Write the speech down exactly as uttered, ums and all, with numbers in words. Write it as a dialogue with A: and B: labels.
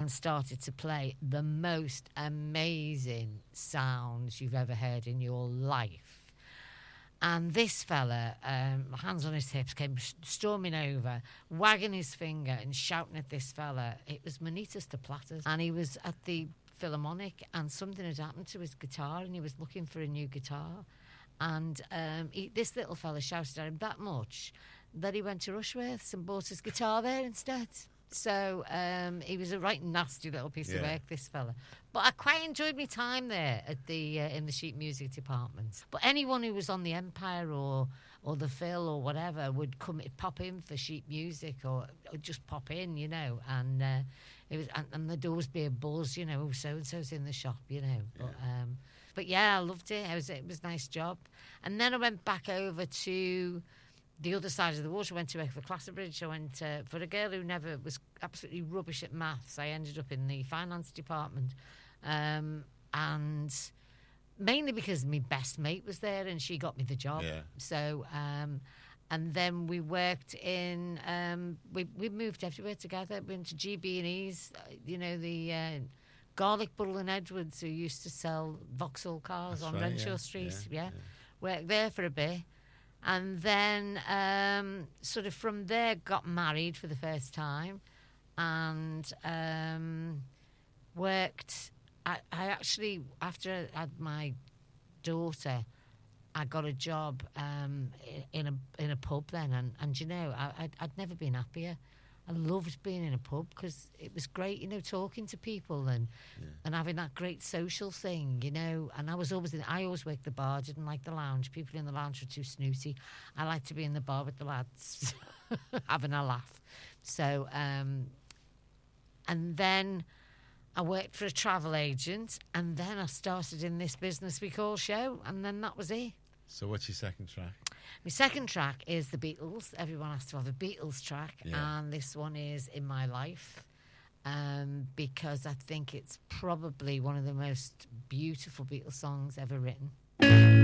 A: and started to play the most amazing sounds you've ever heard in your life. And this fella, um, hands on his hips, came storming over, wagging his finger and shouting at this fella. It was Manitas de Platters, and he was at the Philharmonic, and something had happened to his guitar, and he was looking for a new guitar. And um, he, this little fella shouted at him that much that he went to Rushworth's and bought his guitar there instead. So um, he was a right nasty little piece
B: Yeah.
A: of work, this fella. But I quite enjoyed my time there at the uh, in the sheet music department. But anyone who was on the Empire or or the Phil or whatever would come pop in for sheet music or, or just pop in, you know. And uh, it was and, and there'd always be a buzz, you know. Oh, so and so's in the shop, you know.
B: Yeah.
A: But um, but yeah, I loved it. It was it was a nice job. And then I went back over to the other side of the water. I went to work for Clatterbridge. I went uh, for a girl who never was absolutely rubbish at maths. I ended up in the finance department, um, and mainly because my best mate was there and she got me the job.
B: Yeah.
A: So, um, and then we worked in. Um, we we moved everywhere together. We went to G B and E's. You know the. Uh, Garlic Bull and Edwards, who used to sell Vauxhall cars
B: That's
A: on
B: right,
A: Renshaw
B: yeah,
A: Street.
B: yeah,
A: Yeah,
B: yeah.
A: Worked there for a bit. And then um, sort of from there got married for the first time and um, worked. I, I actually, after I had my daughter, I got a job um, in a in a pub then. And, and you know, I, I'd, I'd never been happier. I loved being in a pub because it was great, you know, talking to people and
B: Yeah.
A: and having that great social thing, you know. And I was always in, I always worked the bar, didn't like the lounge. People in the lounge were too snooty. I liked to be in the bar with the lads, having a laugh. So, um, and then I worked for a travel agent, and then I started in this business we call show, and then that was it.
B: So what's your second track?
A: My second track is the Beatles. Everyone has to have a Beatles track,
B: Yeah.
A: and this one is In My Life, um, because I think it's probably one of the most beautiful Beatles songs ever written.